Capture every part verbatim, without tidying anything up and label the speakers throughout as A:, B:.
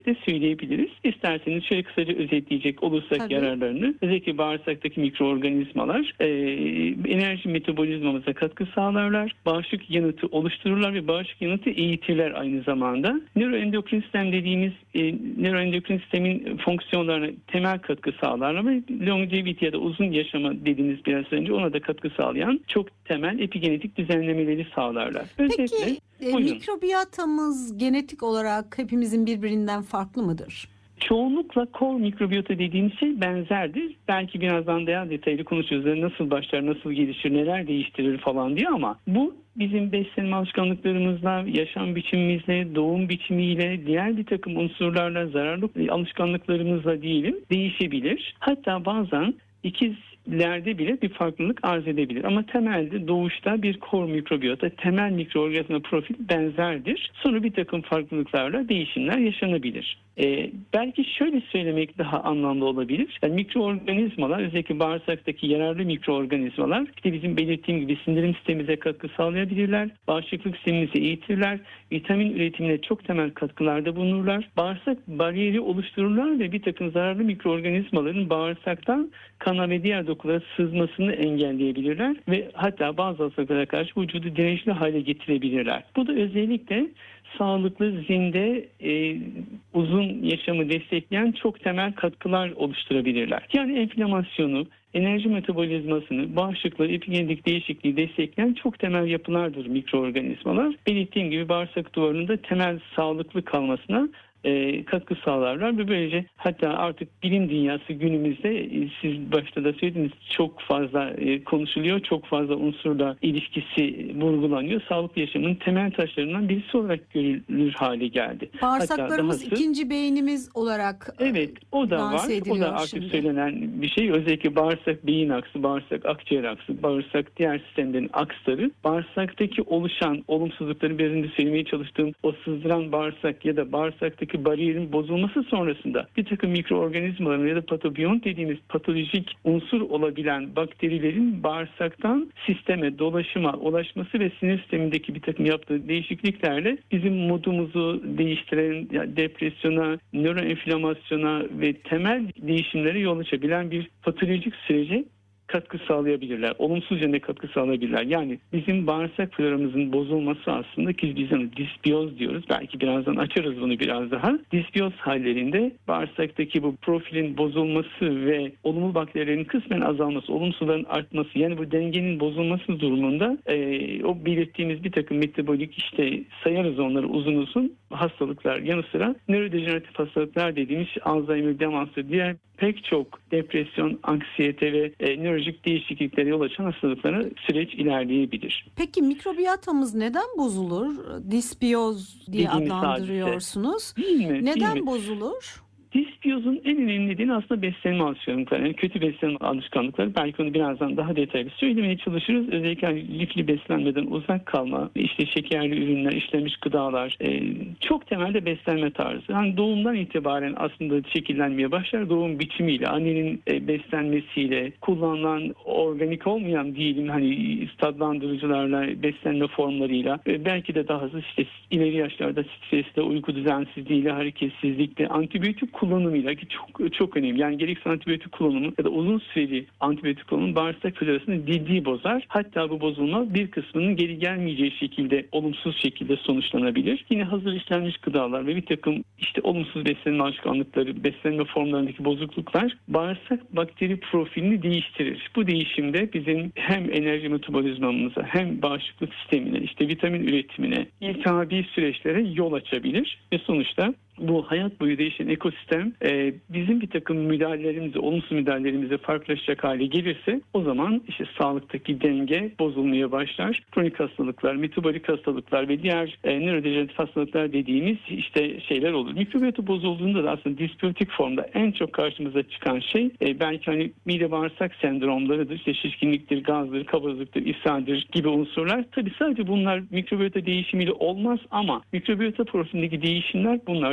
A: de söyleyebiliriz. İsterseniz şöyle kısaca özetleyecek olursak
B: Tabii.
A: yararlarını. Özellikle bağırsaktaki mikroorganizmalar e, enerji metabolizmamıza katkı sağlarlar. Bağışıklık yanıtı oluştururlar ve bağışıklık yanıtı eğitirler aynı zamanda. Nöroendokrin sistem dediğimiz e, nöroendokrin sistemin fonksiyonlarına temel katkı sağlarlar ve longevity ya da uzun yaşama dediğiniz biraz önce ona da katkı sağlayan çok temel epigenetik düzenlemeleri sağlarlar.
B: Peki
A: Özetle,
B: e, mikrobiyotamız genetik olarak hepimizin birbirinden farklı mıdır?
A: Çoğunlukla core mikrobiyota dediğimiz şey benzerdir. Belki birazdan daha detaylı konuşuruz. Nasıl başlar, nasıl gelişir, neler değiştirir falan diye ama bu bizim beslenme alışkanlıklarımızla, yaşam biçimimizle, doğum biçimiyle, diğer bir takım unsurlarla, zararlı alışkanlıklarımızla diyelim değişebilir. Hatta bazen ikizlerde bile bir farklılık arz edebilir. Ama temelde doğuşta bir core mikrobiyota, temel mikroorganizma profil benzerdir. Sonra bir takım farklılıklarla değişimler yaşanabilir. Ee, belki şöyle söylemek daha anlamlı olabilir. Yani mikroorganizmalar, özellikle bağırsaktaki yararlı mikroorganizmalar, işte bizim belirttiğim gibi sindirim sistemimize katkı sağlayabilirler, bağışıklık sistemimizi eğitirler, vitamin üretimine çok temel katkılarda bulunurlar, bağırsak bariyeri oluştururlar ve bir takım zararlı mikroorganizmaların bağırsaktan kana ve diğer dokulara sızmasını engelleyebilirler ve hatta bazı hastalıklara karşı vücudu dirençli hale getirebilirler. Bu da özellikle sağlıklı, zinde, e, uzun yaşamı destekleyen çok temel katkılar oluşturabilirler. Yani enflamasyonu, enerji metabolizmasını, bağışıklığı, epigenetik değişikliği destekleyen çok temel yapılardır mikroorganizmalar. Belirttiğim gibi bağırsak duvarının da temel sağlıklı kalmasına E, katkı sağlarlar ve böylece hatta artık bilim dünyası günümüzde e, siz başta da söylediniz çok fazla e, konuşuluyor, çok fazla unsurla ilişkisi vurgulanıyor. Sağlıklı yaşamın temel taşlarından birisi olarak görülür hale geldi.
B: Bağırsaklarımız
A: dahası,
B: ikinci beynimiz olarak
A: evet, o da var. O da artık
B: şimdi.
A: söylenen bir şey. Özellikle bağırsak beyin aksı, bağırsak akciğer aksı, bağırsak diğer sistemlerin aksları, bağırsaktaki oluşan olumsuzlukları biraz önce söylemeye çalıştığım o sızdıran bağırsak ya da bağırsaktaki bariyerin bozulması sonrasında bir takım mikroorganizmaların ya da patobiyont dediğimiz patolojik unsur olabilen bakterilerin bağırsaktan sisteme, dolaşıma ulaşması ve sinir sistemindeki bir takım yaptığı değişikliklerle bizim modumuzu değiştiren, yani depresyona, nöroenflamasyona ve temel değişimlere yol açabilen bir patolojik sürece katkı sağlayabilirler. Olumsuz yönde katkı sağlayabilirler. Yani bizim bağırsak floramızın bozulması aslında ki biz ona disbiyoz diyoruz. Belki birazdan açarız bunu biraz daha. Disbiyoz hallerinde bağırsaktaki bu profilin bozulması ve olumlu bakterilerin kısmen azalması, olumsuzların artması, yani bu dengenin bozulması durumunda e, o belirttiğimiz bir takım metabolik işte sayarız onları uzun uzun hastalıklar yanı sıra nörodejeneratif hastalıklar dediğimiz Alzheimer, demansı, diğer pek çok depresyon, anksiyete ve e, nörolojik değişikliklere yol açan hastalıklara süreç ilerleyebilir.
B: Peki mikrobiyotamız neden bozulur? Disbiyoz diye
A: Dediğimiz
B: adlandırıyorsunuz.
A: hadise. Değil mi?
B: Neden
A: Değil mi?
B: bozulur?
A: Disbiyozun en önemli nedeni aslında beslenme alışkanlıkları. Yani kötü beslenme alışkanlıkları. Belki onu birazdan daha detaylı söylemeye çalışırız. Özellikle hani lifli beslenmeden uzak kalma, işte şekerli ürünler, işlenmiş gıdalar, e, çok temelde beslenme tarzı. Hani doğumdan itibaren aslında şekillenmeye başlar. Doğum biçimiyle, annenin e, beslenmesiyle, kullanılan organik olmayan diyelim hani stadlandırıcılarla, beslenme formlarıyla ve belki de daha hızlı işte ileri yaşlarda stresle, uyku düzensizliğiyle, hareketsizlikle, antibiyotik kullanımıyla ki çok çok önemli. Yani gerekse antibiyotik kullanımı ya da uzun süreli antibiyotik kullanımı bağırsak florasını ciddi bozar. Hatta bu bozulma bir kısmının geri gelmeyeceği şekilde, olumsuz şekilde sonuçlanabilir. Yine hazır işlenmiş gıdalar ve bir takım işte olumsuz beslenme alışkanlıkları, beslenme formlarındaki bozukluklar bağırsak bakteri profilini değiştirir. Bu değişimde bizim hem enerji metabolizmamıza hem bağışıklık sistemine, işte vitamin üretimine, iltihabi süreçlere yol açabilir ve sonuçta bu hayat boyu değişen ekosistem e, bizim bir takım müdahalelerimize, olumsuz müdahalelerimize farklılaşacak hale gelirse o zaman işte sağlıktaki denge bozulmaya başlar. Kronik hastalıklar, metabolik hastalıklar ve diğer e, nörodejeneratif hastalıklar dediğimiz işte şeyler olur. Mikrobiyota bozulduğunda da aslında disbiyotik formda en çok karşımıza çıkan şey e, belki hani mide bağırsak sendromlarıdır. İşte şişkinliktir, gazdır, kabızlıktır, ishaldir gibi unsurlar. Tabii sadece bunlar mikrobiyota değişimiyle olmaz ama mikrobiyota profilindeki değişimler bunlar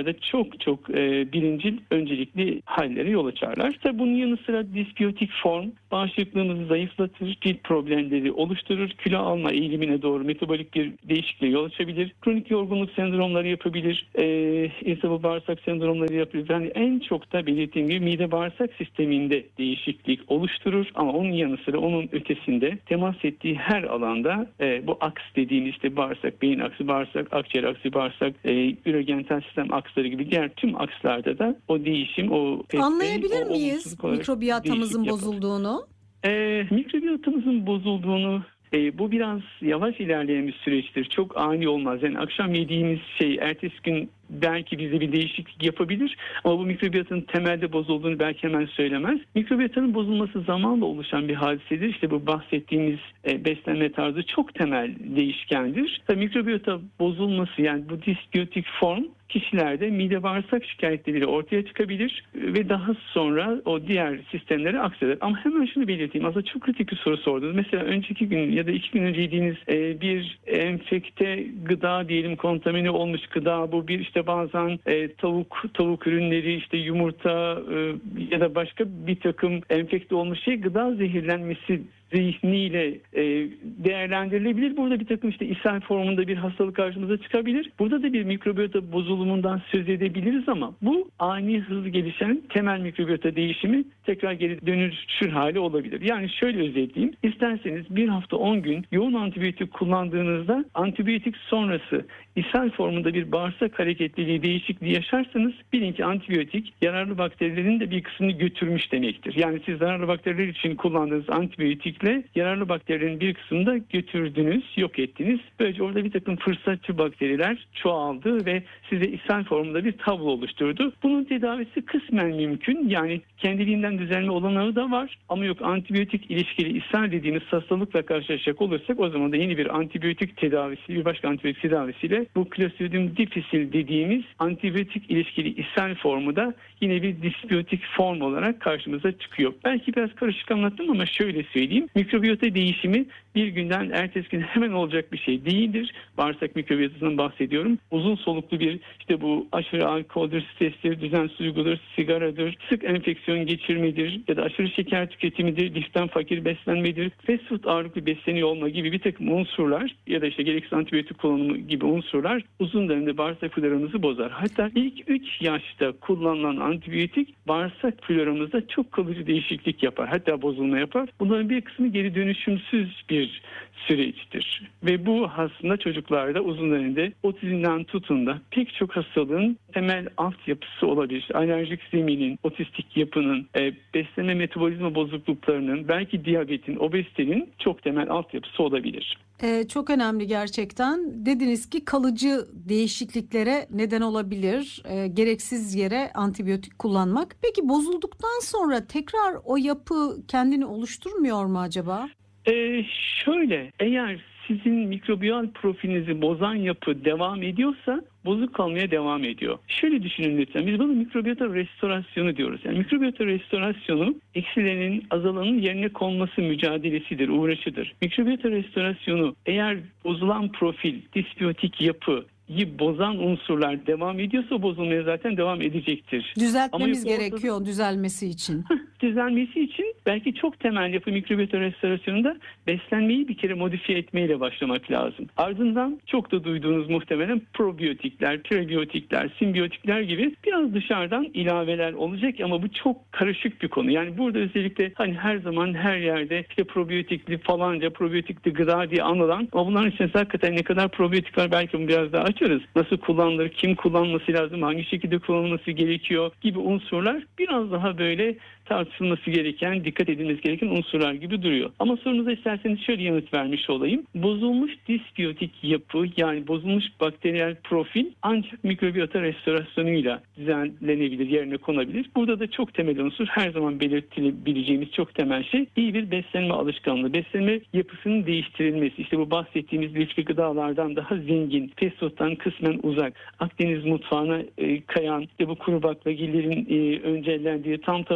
A: da çok çok e, birincil, öncelikli hallere yol açarlar. Tabii bunun yanı sıra disbiyotik form bağışıklığımızı zayıflatır, cilt problemleri oluşturur, kilo alma eğilimine doğru metabolik bir değişikliğe yol açabilir, kronik yorgunluk sendromları yapabilir, e, iltihap bağırsak sendromları yapabilir. Yani en çok da belirttiğim gibi mide bağırsak sisteminde değişiklik oluşturur ama onun yanı sıra onun ötesinde temas ettiği her alanda e, bu aks dediğimiz işte bağırsak, beyin aksı, bağırsak, akciğer aksı, bağırsak, e, ürogental sistem aksları gibi diğer tüm akslarda da o değişim, o
B: Anlayabilir
A: o
B: miyiz mikrobiyotamızın bozulduğunu?
A: E, mikrobiyotamızın bozulduğunu E, bu biraz yavaş ilerleyen bir süreçtir. Çok ani olmaz. Yani akşam yediğimiz şey ertesi gün belki bize bir değişiklik yapabilir ama bu mikrobiyotanın temelde bozulduğunu belki hemen söylemez. Mikrobiyotanın bozulması zamanla oluşan bir hadisedir. İşte bu bahsettiğimiz e, beslenme tarzı çok temel değişkendir. Tabii mikrobiyota bozulması, yani bu disbiyotik form kişilerde mide bağırsak şikayetleriyle ortaya çıkabilir ve daha sonra o diğer sistemlere akseder. Ama hemen şunu belirteyim. Aslında çok kritik bir soru sordunuz. Mesela önceki gün ya da iki gün önce yediğiniz e, bir enfekte gıda diyelim, kontamine olmuş gıda, bu bir işte bazen e, tavuk tavuk ürünleri, işte yumurta e, ya da başka bir takım enfekte olmuş şey gıda zehirlenmesi zihniyle e, değerlendirilebilir. Burada bir takım işte ishal formunda bir hastalık karşımıza çıkabilir. Burada da bir mikrobiyota bozulumundan söz edebiliriz ama bu ani hızlı gelişen temel mikrobiyota değişimi tekrar geri dönüşür hali olabilir. Yani şöyle özetleyeyim. İsterseniz bir hafta on gün yoğun antibiyotik kullandığınızda antibiyotik sonrası ishal formunda bir bağırsak hareketliliği değişikliği yaşarsanız bilin ki antibiyotik yararlı bakterilerin de bir kısmını götürmüş demektir. Yani siz zararlı bakteriler için kullandığınız antibiyotik yararlı bakterilerin bir kısmını da götürdünüz, yok ettiniz. Böylece orada bir takım fırsatçı bakteriler çoğaldı ve size ishal formunda bir tablo oluşturdu. Bunun tedavisi kısmen mümkün. Yani kendiliğinden düzelme olanağı da var. Ama yok, antibiyotik ilişkili ishal dediğimiz hastalıkla karşılaşacak olursak o zaman da yeni bir antibiyotik tedavisi, bir başka antibiyotik tedavisiyle bu Clostridium difficile dediğimiz antibiyotik ilişkili ishal formu da yine bir disbiyotik form olarak karşımıza çıkıyor. Belki biraz karışık anlattım ama şöyle söyleyeyim. Mikrobiyota değişimi bir günden ertesi gün hemen olacak bir şey değildir. Bağırsak mikrobiyotasından bahsediyorum. Uzun soluklu bir işte bu aşırı alkoldür, strestir, düzensiz uygudur, sigaradır, sık enfeksiyon geçirmedir ya da aşırı şeker tüketimidir, liften fakir beslenmedir, fast food ağırlıklı besleniyor olma gibi bir takım unsurlar ya da işte gereksiz antibiyotik kullanımı gibi unsurlar uzun dönemde bağırsak floramızı bozar. Hatta ilk üç yaşta kullanılan antibiyotik bağırsak floramızda çok kalıcı değişiklik yapar. Hatta bozulma yapar. Bunların bir kısmı geri dönüşümsüz bir süreçtir. Ve bu aslında çocuklarda uzun dönemde otizmden tutun da pek çok hastalığın temel altyapısı olabilir. Alerjik zeminin, otistik yapının, e, beslenme metabolizma bozukluklarının, belki diyabetin, obezitenin çok temel altyapısı olabilir.
B: Ee, çok önemli gerçekten. Dediniz ki kalıcı değişikliklere neden olabilir. Ee, gereksiz yere antibiyotik kullanmak. Peki bozulduktan sonra tekrar o yapı kendini oluşturmuyor mu acaba?
A: Ee, şöyle, eğer sizin mikrobiyal profilinizi bozan yapı devam ediyorsa bozuk kalmaya devam ediyor. Şöyle düşünün lütfen. Biz buna mikrobiyota restorasyonu diyoruz. Yani mikrobiyota restorasyonu eksilerin, azalanın yerine konması mücadelesidir, uğraşıdır. Mikrobiyota restorasyonu eğer bozulan profil, disbiyotik yapı bozan unsurlar devam ediyorsa bozulmaya zaten devam edecektir.
B: Düzeltmemiz
A: Ama
B: gerekiyor
A: orada
B: düzelmesi için.
A: düzelmesi için belki çok temel yapı mikrobiyota restorasyonunda beslenmeyi bir kere modifiye etmeyle başlamak lazım. Ardından çok da duyduğunuz muhtemelen probiyotikler, prebiyotikler, simbiyotikler gibi biraz dışarıdan ilaveler olacak ama bu çok karışık bir konu. Yani burada özellikle hani her zaman her yerde işte probiyotikli falanca probiyotikli gıda diye anılan ama bunların içerisinde hakikaten ne kadar probiyotik var belki bunu biraz daha açarız. Nasıl kullanılır, kim kullanması lazım, hangi şekilde kullanılması gerekiyor gibi unsurlar biraz daha böyle tartışılması gereken, dikkat edilmesi gereken unsurlar gibi duruyor. Ama sorunuza isterseniz şöyle yanıt vermiş olayım. Bozulmuş disbiyotik yapı, yani bozulmuş bakteriyel profil ancak mikrobiyota restorasyonuyla düzenlenebilir, yerine konabilir. Burada da çok temel unsur, her zaman belirtilebileceğimiz çok temel şey iyi bir beslenme alışkanlığı. Beslenme yapısının değiştirilmesi. İşte bu bahsettiğimiz lifli gıdalardan daha zengin, fast food'dan kısmen uzak, Akdeniz mutfağına e, kayan, işte bu kuru baklagillerin e, öncellendiği tam tahıllı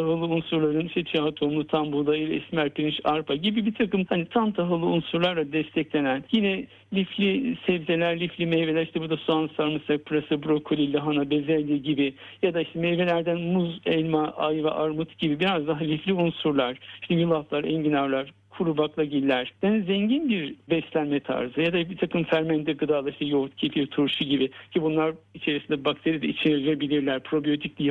A: unsurların işte çiğ tohumlu tam buğday, esmer pirinç, arpa gibi bir takım hani tam tahıllı unsurlarla desteklenen, yine lifli sebzeler, lifli meyveler, işte burada soğan, sarımsak, pırasa, brokoli, lahana, bezelye gibi ya da işte meyvelerden muz, elma, ayva, armut gibi biraz daha lifli unsurlar, işte yulaflar, enginarlar, kuru baklagillerden zengin bir beslenme tarzı ya da bir takım fermente gıdalar, işte yoğurt, kefir, turşu gibi, ki bunlar içerisinde bakteri de içerebilirler, probiyotik